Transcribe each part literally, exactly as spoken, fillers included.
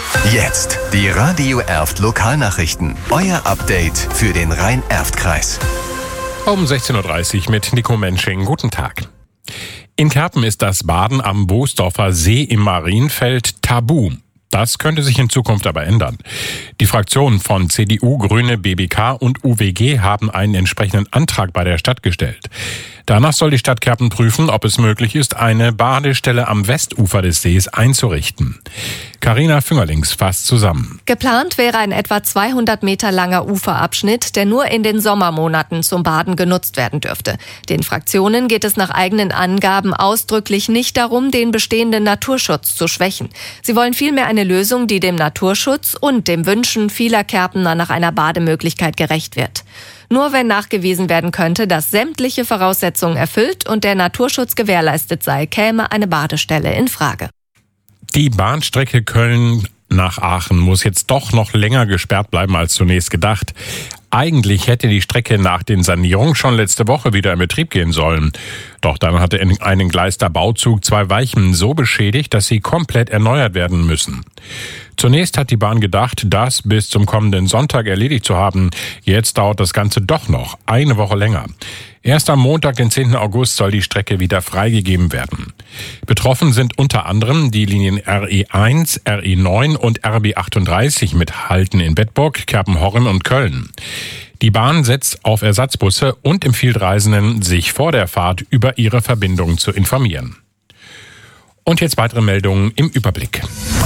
Jetzt die Radio Erft Lokalnachrichten. Euer Update für den Rhein-Erft-Kreis. Um sechzehn Uhr dreißig mit Nico Mensching. Guten Tag. In Kerpen ist das Baden am Boosdorfer See im Marienfeld tabu. Das könnte sich in Zukunft aber ändern. Die Fraktionen von C D U, Grüne, B B K und U W G haben einen entsprechenden Antrag bei der Stadt gestellt. Danach soll die Stadt Kerpen prüfen, ob es möglich ist, eine Badestelle am Westufer des Sees einzurichten. Carina Füngerlings fasst zusammen. Geplant wäre ein etwa zweihundert Meter langer Uferabschnitt, der nur in den Sommermonaten zum Baden genutzt werden dürfte. Den Fraktionen geht es nach eigenen Angaben ausdrücklich nicht darum, den bestehenden Naturschutz zu schwächen. Sie wollen vielmehr eine Lösung, die dem Naturschutz und dem Wünschen vieler Kerpener nach einer Bademöglichkeit gerecht wird. Nur wenn nachgewiesen werden könnte, dass sämtliche Voraussetzungen erfüllt und der Naturschutz gewährleistet sei, käme eine Badestelle in Frage. Die Bahnstrecke Köln nach Aachen muss jetzt doch noch länger gesperrt bleiben als zunächst gedacht. Eigentlich hätte die Strecke nach den Sanierungen schon letzte Woche wieder in Betrieb gehen sollen. Doch dann hatte ein Gleister Bauzug zwei Weichen so beschädigt, dass sie komplett erneuert werden müssen. Zunächst hat die Bahn gedacht, das bis zum kommenden Sonntag erledigt zu haben. Jetzt dauert das Ganze doch noch eine Woche länger. Erst am Montag, den zehnten August, soll die Strecke wieder freigegeben werden. Betroffen sind unter anderem die Linien R E eins, R E neun und R B achtunddreißig mit Halten in Bedburg, Kerpen-Horren und Köln. Die Bahn setzt auf Ersatzbusse und empfiehlt Reisenden, sich vor der Fahrt über ihre Verbindung zu informieren. Und jetzt weitere Meldungen im Überblick.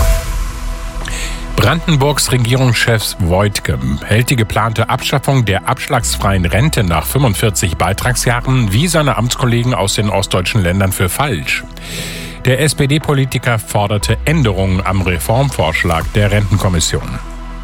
Brandenburgs Regierungschef Woidke hält die geplante Abschaffung der abschlagsfreien Rente nach fünfundvierzig Beitragsjahren wie seine Amtskollegen aus den ostdeutschen Ländern für falsch. Der S P D-Politiker forderte Änderungen am Reformvorschlag der Rentenkommission.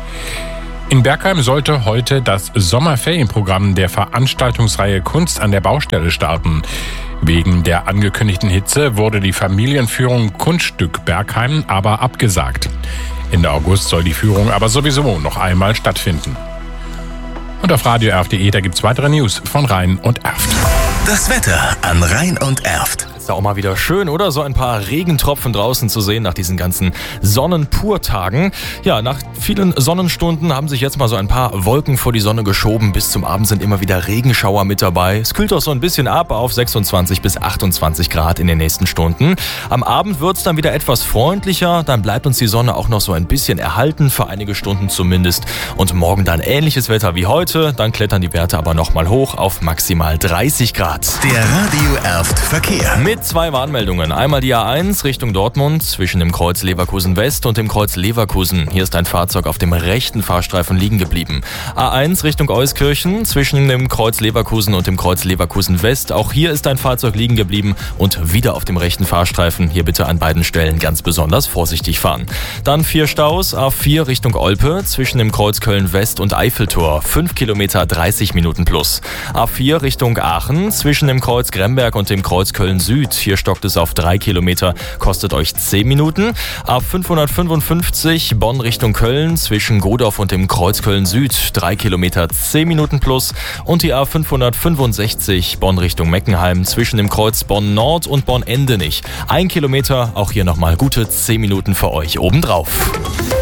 In Bergheim sollte heute das Sommerferienprogramm der Veranstaltungsreihe Kunst an der Baustelle starten. Wegen der angekündigten Hitze wurde die Familienführung Kunststück Bergheim aber abgesagt. Ende August soll die Führung aber sowieso noch einmal stattfinden. Und auf radio erft punkt de, da gibt's weitere News von Rhein und Erft. Das Wetter an Rhein und Erft. Ist ja auch mal wieder schön, oder? So ein paar Regentropfen draußen zu sehen nach diesen ganzen Sonnenpurtagen. Ja, nach vielen Sonnenstunden haben sich jetzt mal so ein paar Wolken vor die Sonne geschoben. Bis zum Abend sind immer wieder Regenschauer mit dabei. Es kühlt auch so ein bisschen ab auf sechsundzwanzig bis achtundzwanzig Grad in den nächsten Stunden. Am Abend wird es dann wieder etwas freundlicher. Dann bleibt uns die Sonne auch noch so ein bisschen erhalten, für einige Stunden zumindest. Und morgen dann ähnliches Wetter wie heute. Dann klettern die Werte aber nochmal hoch auf maximal dreißig Grad. Der Radio Erft Verkehr. Mit zwei Warnmeldungen. Einmal die A eins Richtung Dortmund zwischen dem Kreuz Leverkusen West und dem Kreuz Leverkusen. Hier ist ein Fahrzeug auf dem rechten Fahrstreifen liegen geblieben. A eins Richtung Euskirchen zwischen dem Kreuz Leverkusen und dem Kreuz Leverkusen West. Auch hier ist ein Fahrzeug liegen geblieben und wieder auf dem rechten Fahrstreifen. Hier bitte an beiden Stellen ganz besonders vorsichtig fahren. Dann vier Staus. A vier Richtung Olpe zwischen dem Kreuz Köln West und Eiffeltor. fünf Kilometer, dreißig Minuten plus. A vier Richtung Aachen zwischen dem Kreuz Gremberg und dem Kreuz Köln Süd. Hier stockt es auf drei Kilometer, kostet euch zehn Minuten. A fünfhundertfünfundfünfzig Bonn Richtung Köln zwischen Godorf und dem Kreuz Köln Süd. drei Kilometer, zehn Minuten plus. Und die A fünfhundertfünfundsechzig Bonn Richtung Meckenheim zwischen dem Kreuz Bonn Nord und Bonn Endenich. ein Kilometer, auch hier nochmal gute zehn Minuten für euch obendrauf.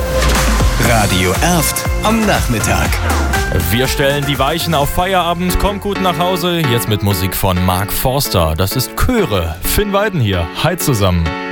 Radio Erft am Nachmittag. Wir stellen die Weichen auf Feierabend. Kommt gut nach Hause. Jetzt mit Musik von Mark Forster. Das ist Chöre. Finn Weiden hier. Hi zusammen.